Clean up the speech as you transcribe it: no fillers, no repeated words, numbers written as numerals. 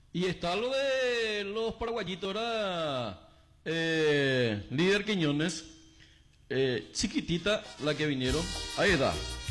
Y está lo de los paraguayitos, era líder Quiñones, chiquitita la que vinieron. Ahí está.